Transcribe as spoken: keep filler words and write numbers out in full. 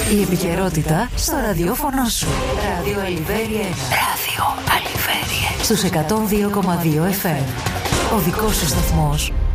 Η επικαιρότητα στο ραδιόφωνο σου. Ράδιο Αλιβέρι ένα. Ράδιο Αλιβέρι ένα. Στους εκατόν δύο κόμμα δύο εφ εμ. Ο δικός σου σταθμός.